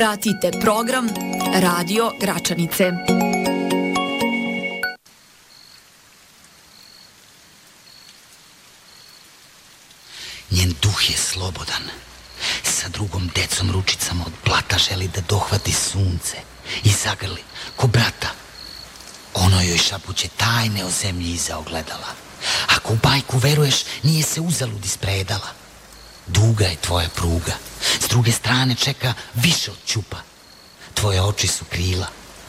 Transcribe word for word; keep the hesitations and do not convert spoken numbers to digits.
Pratite program Radio Gračanice. Njen duh je slobodan. Sa drugom decom ručicama od blata želi da dohvati sunce i zagrli ko brata. Ono joj šapuće tajne o zemlji iza ogledala. Ako u bajku veruješ, nije se uzalud ispredala. Duga je tvoja pruga, s druge strane čeka više od ćupa. Tvoje oči su krila,